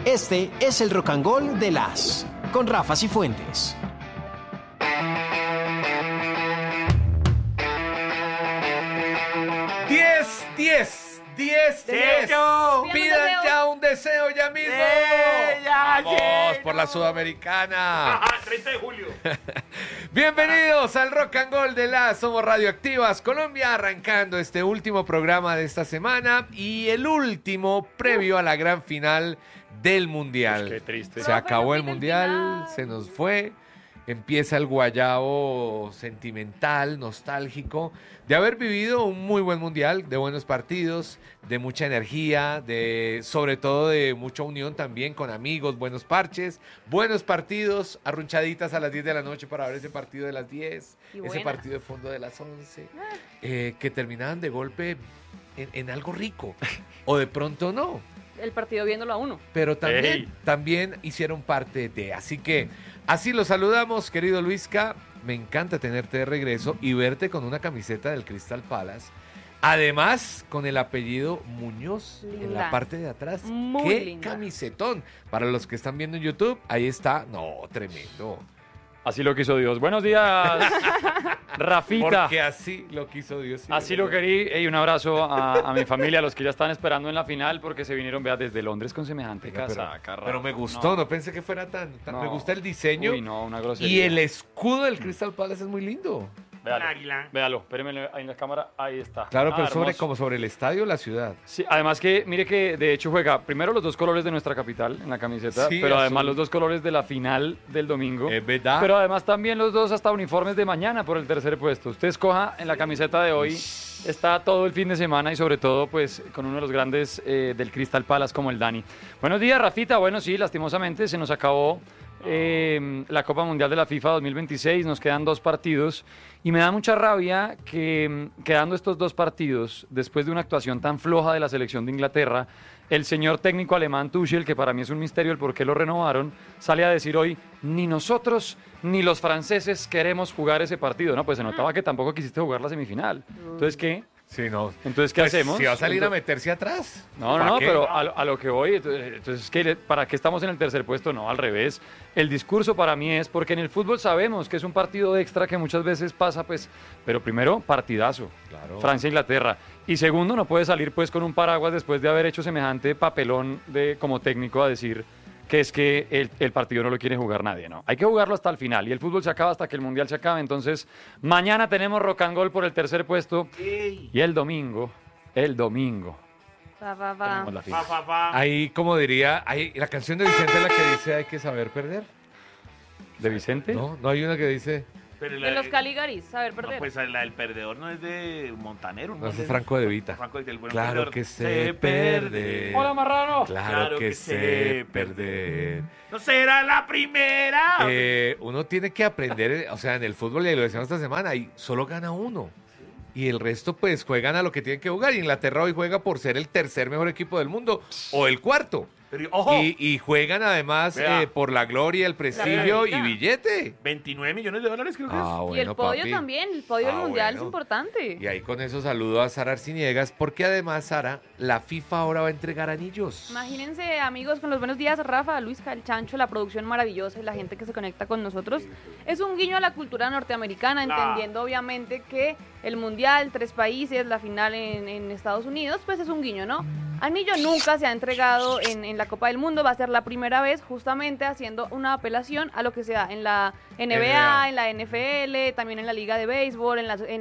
Este es el Rock and Roll de las con Rafa Cifuentes. ¡10! Pidan ya un deseo ya mismo. Vamos por la Sudamericana. 30 de julio. Bienvenidos al Rock and Roll de las Somos Radioactivas Colombia, arrancando este último programa de esta semana y el último previo a la gran final del Mundial. Pues qué triste. Se acabó el Mundial, se nos fue. Empieza el guayabo sentimental, nostálgico, de haber vivido un muy buen Mundial, de buenos partidos, de mucha energía, sobre todo de mucha unión también con amigos, buenos parches, buenos partidos, arrunchaditas a las 10 de la noche para ver ese partido de las 10, ese partido de fondo de las 11, que terminaban de golpe en algo rico, o de pronto no. El partido viéndolo a uno. Pero también hicieron parte de. Así que así los saludamos, querido Luisca. Me encanta tenerte de regreso y verte con una camiseta del Crystal Palace. Además, con el apellido Muñoz en la parte de atrás. Muy ¡Qué linda. camisetón! Para los que están viendo en YouTube, ahí está. No, tremendo. Así lo quiso Dios. Buenos días, Rafita. Porque así lo quiso Dios. Sí, Así lo querí. Y un abrazo a mi familia, a los que ya están esperando en la final, porque se vinieron, vea, desde Londres con semejante casaca. Pero me gustó, no pensé que fuera tan. No. Me gusta el diseño. Uy, no, una grosería. Y el escudo del Crystal Palace es muy lindo. Véalo, espéreme ahí en la cámara, ahí está. Claro, pero hermoso. como sobre el estadio o la ciudad. Sí, además que, mire que de hecho juega primero los dos colores de nuestra capital en la camiseta, Sí, pero azul. además los dos colores de la final del domingo. Es verdad. Pero además también los dos hasta uniformes de mañana por el tercer puesto. Usted escoja en la camiseta de hoy, está todo el fin de semana y sobre todo pues con uno de los grandes del Crystal Palace como el Dani. Buenos días, Rafita. Bueno, sí, lastimosamente se nos acabó la Copa Mundial de la FIFA 2026, nos quedan 2 partidos y me da mucha rabia que quedando estos 2 partidos, después de una actuación tan floja de la selección de Inglaterra, el señor técnico alemán Tuchel, que para mí es un misterio el por qué lo renovaron, sale a decir hoy, ni nosotros ni los franceses queremos jugar ese partido, ¿no? Pues se notaba que tampoco quisiste jugar la semifinal. Entonces, ¿qué? Sí, no. Entonces, ¿qué Pues, hacemos? si va a salir a meterse atrás. No, ¿Para qué? pero a lo que voy, entonces, ¿para qué estamos en el tercer puesto? No, al revés. El discurso para mí es porque en el fútbol sabemos que es un partido extra que muchas veces pasa, pues, pero primero, partidazo. Claro. Francia-Inglaterra. Y segundo, no puede salir pues con un paraguas después de haber hecho semejante papelón como técnico a decir que es que el partido no lo quiere jugar nadie, ¿no? Hay que jugarlo hasta el final y el fútbol se acaba hasta que el Mundial se acabe. Entonces, mañana tenemos Rock and Roll por el tercer puesto y el domingo, tenemos la final. Ahí, como diría, la canción de Vicente es la que dice hay que saber perder. ¿De Vicente? No hay una que dice, Pues De los Caligaris, saber perder. No, pues la del perdedor no es de Montanero. no, es de Franco de Vita. Franco del buen Claro perdedor. que sé perder. ¡Hola, marrano! Claro que sé perder. No será la primera. Uno tiene que aprender, o sea, en el fútbol, y lo decíamos esta semana, y solo gana uno. Y el resto, pues, juegan a lo que tienen que jugar. Y Inglaterra hoy juega por ser el tercer mejor equipo del mundo, o el cuarto. Pero, ojo, Y juegan además Vea. por la gloria, el prestigio y vida. billete. 29 millones de dólares creo que es. Y el podio papi. también, el podio del Mundial bueno. es importante. Y ahí con eso saludo a Sara Arciniegas, porque además, Sara, la FIFA ahora va a entregar anillos. Imagínense, amigos, con los buenos días, Rafa, Luisca, el Chancho, la producción maravillosa y la gente que se conecta con nosotros. Es un guiño a la cultura norteamericana, entendiendo obviamente que el Mundial, 3 países, la final en Estados Unidos, pues es un guiño, ¿no? Anillo nunca se ha entregado en la Copa del Mundo, va a ser la primera vez justamente haciendo una apelación a lo que sea en la NBA, en la NFL, también en la Liga de Béisbol,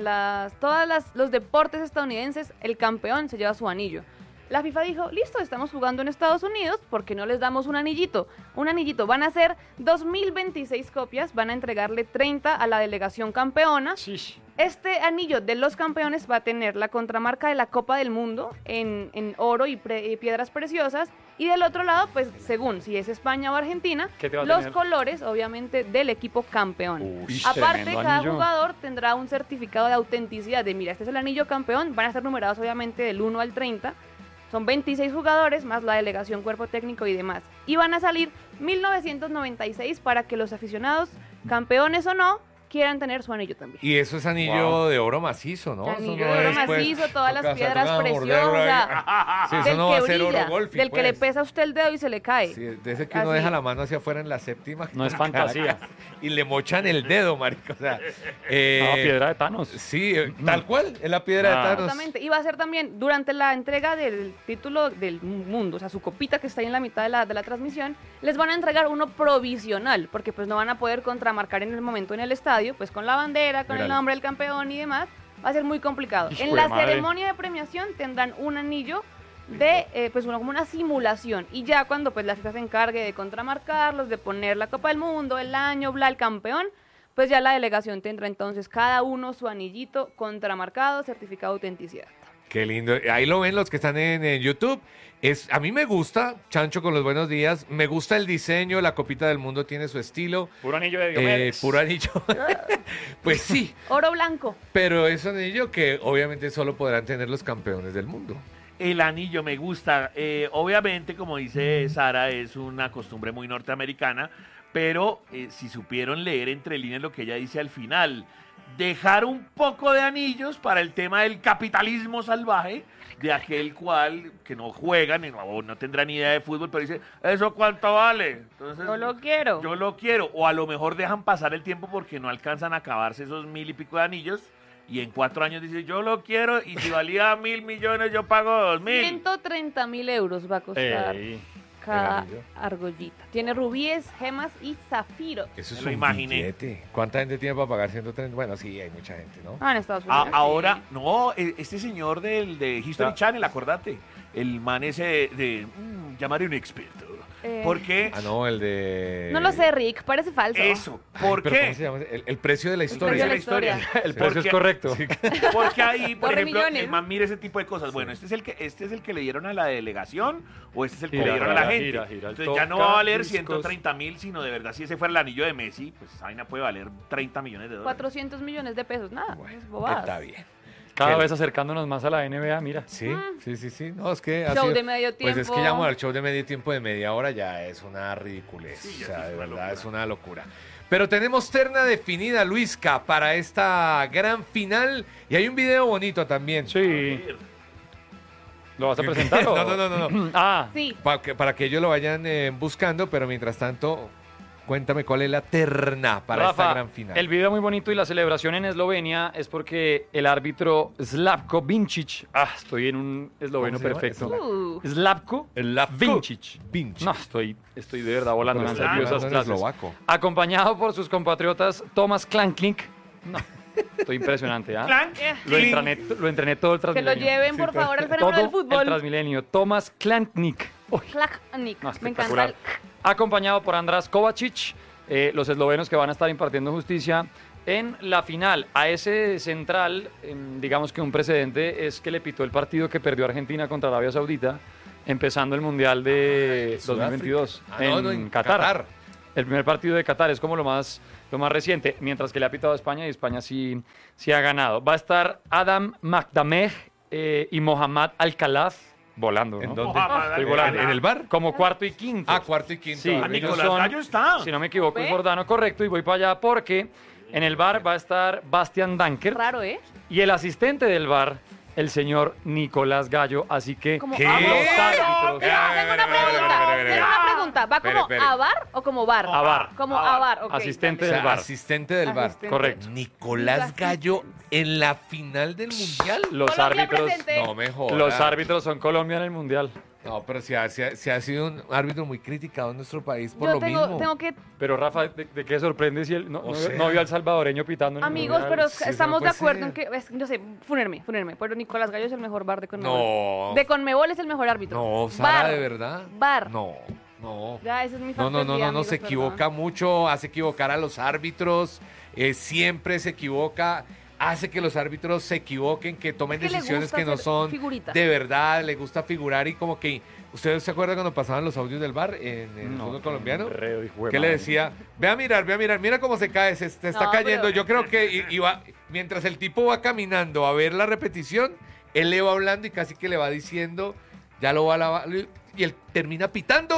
los deportes estadounidenses, el campeón se lleva su anillo. La FIFA dijo, listo, estamos jugando en Estados Unidos, ¿por qué no les damos un anillito? Un anillito, van a ser 2026 copias, van a entregarle 30 a la delegación campeona. Sí. Este anillo de los campeones va a tener la contramarca de la Copa del Mundo en oro y piedras preciosas. Y del otro lado, pues según si es España o Argentina, ¿Qué te va a los tener? colores obviamente del equipo campeón. Uy, Aparte, tremendo cada anillo. jugador tendrá un certificado de autenticidad de, mira, este es el anillo campeón, van a estar numerados obviamente del 1 al 30. Son 26 jugadores, más la delegación, cuerpo técnico y demás. Y van a salir 1996 para que los aficionados, campeones o no, quieran tener su anillo también. Y eso es anillo de oro macizo, ¿no? Anillo Eso no de oro es, pues, macizo, todas las toca- piedras toca morderlo preciosas, ahí. Sí, eso del no va que a ser oro brilla, golfi, del que le pues. pesa a usted el dedo y se le cae. Sí, de ese que uno Así. deja la mano hacia afuera en la séptima. No es fantasía. Y le mochan el dedo, marico. O sea, No, piedra de Thanos. Sí, tal cual, es la piedra de Ah. Thanos. Exactamente. Y va a ser también durante la entrega del título del mundo, o sea, su copita que está ahí en la mitad de la transmisión, les van a entregar uno provisional, porque pues no van a poder contramarcar en el momento en el estadio, pues con la bandera, con el Míralo. nombre del campeón y demás, va a ser muy complicado. Hijo En de la madre. ceremonia de premiación tendrán un anillo de, pues como una simulación, y ya cuando pues la FIFA se encargue de contramarcarlos, de poner la Copa del Mundo, el año, bla, el campeón, pues ya la delegación tendrá entonces cada uno su anillito contramarcado, certificado de autenticidad. Qué lindo. Ahí lo ven los que están en YouTube. A mí me gusta, Chancho con los buenos días. Me gusta el diseño, la copita del mundo tiene su estilo. Puro anillo de Diomedes. Puro anillo. Pues sí, Oro blanco. pero es un anillo que obviamente solo podrán tener los campeones del mundo. El anillo me gusta. Obviamente, como dice Sara, es una costumbre muy norteamericana, pero si supieron leer entre líneas lo que ella dice al final, dejar un poco de anillos para el tema del capitalismo salvaje, de aquel cual que no juegan o no tendrán ni idea de fútbol, pero dice, ¿eso cuánto vale? Entonces, Yo lo quiero. yo lo quiero. O a lo mejor dejan pasar el tiempo porque no alcanzan a acabarse esos 1.000 y pico de anillos. Y en 4 años dice, yo lo quiero, y si valía 1.000 millones, yo pago 2.000. 130.000 euros va a costar Ey. cada el anillo. argollita. Tiene rubíes, gemas y zafiros. Eso Me es lo un imaginé. billete. ¿Cuánta gente tiene para pagar 130? Bueno, sí, hay mucha gente, ¿no? Ah, en Estados Unidos. Ahora, no, este señor de History Ya. Channel, acordate, el man ese de llamaré a un experto. Eh, ¿Por qué? Ah, no, el de... No lo sé, Rick, parece falso. Eso, Ay, ¿por pero qué? ¿cómo se llama? El precio de la precio historia. de la historia. El precio es Porque- correcto. Porque ahí, por Corre ejemplo, millones. el man mira ese tipo de cosas. Bueno, ¿este es el que le dieron a la delegación o este es el que Gira, le dieron a la gira, gente? gira, gira, el Entonces ya no va a valer tocadiscos. 130.000, sino de verdad, si ese fuera el anillo de Messi, pues esa vaina puede valer 30 millones de dólares. 400 millones de pesos, nada, Bueno, es bobada. está bien. Cada Qué- vez acercándonos más a la NBA, mira. Sí, sí. No, es que Show de medio Pues es que tiempo. llamo al show de medio tiempo de media hora ya es una ridiculez. Sí, o ya sea, es de una verdad locura. es una locura. Pero tenemos terna definida, Luisca, para esta gran final. Y hay un video bonito también. Sí. ¿Lo vas a presentar? o- No. Ah, Sí, Para que ellos lo vayan buscando, pero mientras tanto, cuéntame cuál es la terna para Rafa, esta gran final. el video muy bonito y la celebración en Eslovenia es porque el árbitro Slavko Vincic, estoy en un esloveno ¿Cómo se llama? perfecto. Slavko Vincic. Vincic. No, estoy de verdad volando Pero unas está nerviosas hablando en clases. eslovaco. Acompañado por sus compatriotas Tomas Klanklink. No, estoy impresionante, ¿ah? Clank, Lo entrené todo el que lo Transmilenio. lleven por favor al fenómeno Todo del el fútbol. Transmilenio. Tomas Klanknik. Uy, Klaknik. no, Me encanta espectacular. el... Acompañado por András Kovacic, los eslovenos que van a estar impartiendo justicia en la final. A ese central, digamos que un precedente es que le pitó el partido que perdió Argentina contra Arabia Saudita, empezando el Mundial de Sudáfrica. 2022 en Qatar. El primer partido de Qatar es como lo más reciente, mientras que le ha pitado a España y España sí ha ganado. Va a estar Adam Makdameh y Mohammad Alcalaz volando, ¿no? ¿En dónde? Estoy volando. ¿En el bar? Como cuarto y quinto. Ah, cuarto y quinto. Sí, Ah, Ah, ellos Nicolás son- Gallo está. Si no me equivoco, es ¿Ve? Jordano, correcto, y voy para allá porque en el bar va a estar Bastian Danker Raro, ¿eh? y el asistente del bar, el señor Nicolás Gallo. Así que Como ¿Qué? a los árbitros. Tengo una pregunta. Tengo una pregunta. ¿Va como Espere. a bar o como bar? A bar. Como A bar. a bar, ok. Asistente O sea, del bar. asistente del bar. Asistente. Correcto. Nicolás Gallo en la final del mundial. Los Colombia árbitros, presente. No me jodas. los árbitros son Colombia en el mundial. No, pero se ha sido un árbitro muy criticado en nuestro país por Yo lo mismo. tengo que... Pero Rafa, ¿de qué sorprende si él no sea. vio al salvadoreño pitando en el Amigos, mundial? pero Sí, eso estamos no de puede acuerdo ser. en que... no sé, fúnenme. Pero Nicolás Gallo es el mejor bar de Conmebol. No. De Conmebol es el mejor árbitro. No, Sara, Bar. ¿de verdad? Bar. No. Ya, esa es mi No, fantasía, no, amigos, se perdón. equivoca mucho, hace equivocar a los árbitros, siempre se equivoca, hace que los árbitros se equivoquen, que tomen Es que le decisiones gusta que no hacer son figurita. de verdad, le gusta figurar y como que, ¿ustedes se acuerdan cuando pasaban los audios del bar en el No, fútbol colombiano? enredo, hijo de ¿Qué le madre. decía? Ve a mirar, mira cómo se cae, se está No, cayendo. pero- Yo creo que mientras el tipo va caminando a ver la repetición, él le va hablando y casi que le va diciendo, ya lo va a lavar, y él termina pitando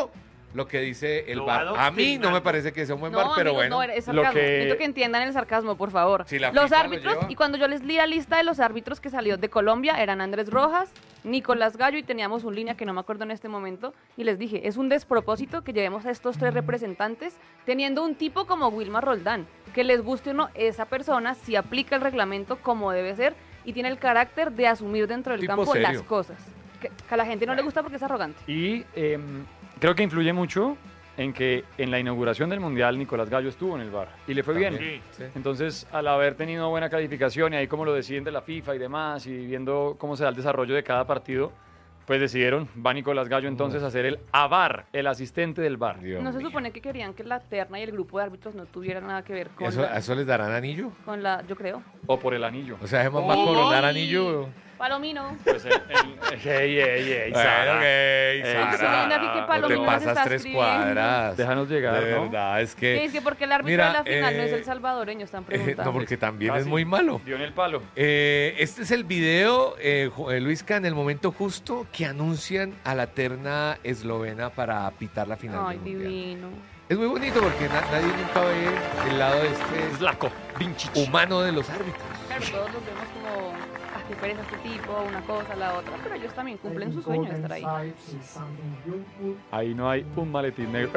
lo que dice el Lo VAR. va A mí no me adoctrinando. parece que sea un buen VAR, No, pero amigos, bueno. no, es sarcasmo. Necesito que entiendan el sarcasmo, por favor. Si la Los FIFA lo árbitros, lleva. y cuando yo les leí la lista de los árbitros que salió de Colombia, eran Andrés Rojas, Nicolás Gallo y teníamos un línea que no me acuerdo en este momento. Y les dije, es un despropósito que llevemos a estos tres representantes teniendo un tipo como Wilmar Roldán. Que les guste o no, esa persona si aplica el reglamento como debe ser y tiene el carácter de asumir dentro del Tipo campo serio. las cosas. Que a la gente no le gusta porque es arrogante. Y creo que influye mucho en que en la inauguración del Mundial Nicolás Gallo estuvo en el VAR y le fue bien. También, sí. Entonces, al haber tenido buena calificación y ahí como lo deciden de la FIFA y demás, y viendo cómo se da el desarrollo de cada partido, pues decidieron, va Nicolás Gallo entonces a ser el AVAR, el asistente del VAR. Dios No se mío. supone que querían que la terna y el grupo de árbitros no tuvieran nada que ver con ¿Eso, ¿A eso les darán anillo? yo creo. O por el anillo. O sea, es más va a coronar anillo. Palomino. Pues ey, Sara. Sara. Sara. Aquí que No te Palomino nos pasas está 3 escribiendo. cuadras. Déjanos llegar, De ¿no? verdad, es Sí, que... es que porque el árbitro Mira, de la final no es el salvadoreño, están preguntando. no, porque también es Casi. muy malo. Dio en el palo. Este es el video, Luisca, en el momento justo que anuncian a la terna eslovena para pitar la final Ay, del Mundial. divino. Es muy bonito porque nadie nunca ve el lado de este Slaco, Vincic. humano de los árbitros. Claro, todos los vemos como, qué pereza este tipo, una cosa, la otra, pero ellos también cumplen su sueño de estar ahí. Ahí no hay un maletín negro.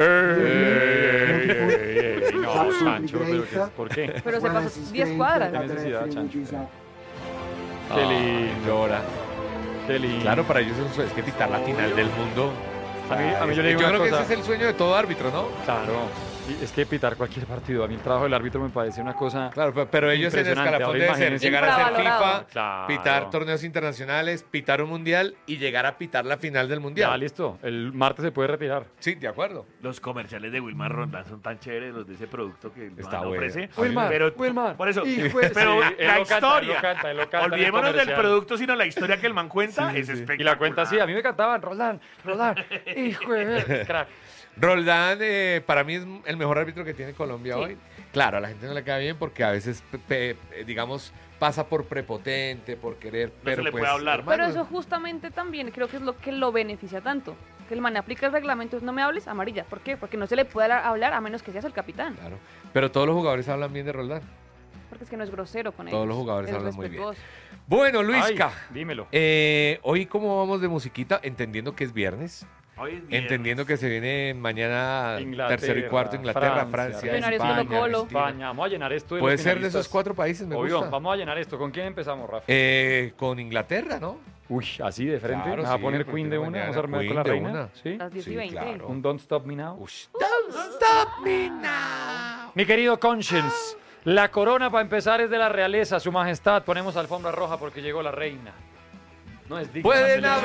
¡Ey! No, Chancho, pero ¿por qué? Pero se pasó 10 cuadras. Qué necesidad, Chancho. Ah, Qué lindo, llora. qué lindo. Claro, para ellos es que pitar la final del mundo. A mí yo le digo Yo una creo que cosa. ese es el sueño de todo árbitro, ¿no? Claro, y es que pitar cualquier partido, a mí el trabajo del árbitro me parece una cosa... Claro, pero ellos en el Impresionante. escalafón Ahora debe ser imagínense. llegar a ser Infravalorado. FIFA, Claro. pitar torneos internacionales, pitar un mundial y llegar a pitar la final del Ya, mundial. listo, el martes se puede retirar. Sí, de acuerdo. Los comerciales de Wilmar Roldán son tan chéveres, los de ese producto que el Está man bueno. ofrece. Wilmar, pero, Wilmar, por eso, hijo de- pero Sí, él la lo canta, historia, él lo canta en el olvidémonos del comercial. producto, sino la historia que el man cuenta, es espectacular. Y la cuenta así, a mí me cantaban, Roldán, hijo de... crack. Roldán, para mí es el mejor árbitro que tiene Colombia hoy. Claro, a la gente no le cae bien porque a veces, digamos, pasa por prepotente, por querer, pero se le pues, puede hablar. hermano, Pero eso justamente también creo que es lo que lo beneficia tanto. Que el man aplica el reglamento, no me hables, amarilla. ¿Por qué? Porque no se le puede hablar a menos que seas el capitán. Claro. Pero todos los jugadores hablan bien de Roldán. Porque es que no es grosero con ellos. Todos los jugadores es hablan muy bien. respetuoso. Bueno, Luisca, Ay, dímelo. hoy cómo vamos de musiquita, entendiendo que es viernes. Hoy es viernes. Entendiendo que se viene mañana Inglaterra, tercero y cuarto, Inglaterra, Francia, Francia, Millonarios España, Colo-Colo. Argentina. España, vamos a llenar esto de Puede los ser de finalistas. esos 4 países, me Obvio, gusta. vamos a llenar esto. ¿Con quién empezamos, Rafa? Con Inglaterra, ¿no? Uy, así de frente. Claro, ¿Me vas a sí, poner porque Queen de una? mañana ¿Vamos a armar Queen con la de reina? una. ¿Sí? Las 10 y Sí, 20. claro. Un Don't Stop Me Now. Ush, don't stop me now. Mi querido Conscience, la corona para empezar es de la realeza, su majestad. Ponemos alfombra roja porque llegó la reina. No es digna. Pueden no se le-